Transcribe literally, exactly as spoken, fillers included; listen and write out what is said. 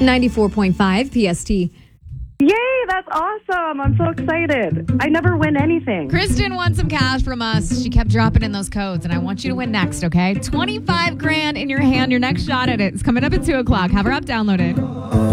ninety-four point five P S T. Yay, that's awesome. I'm so excited. I never win anything. Kristen won some cash from us. She kept dropping in those codes, and I want you to win next, okay? twenty-five grand in your hand. Your next shot at it is coming up at two o'clock. Have her app downloaded.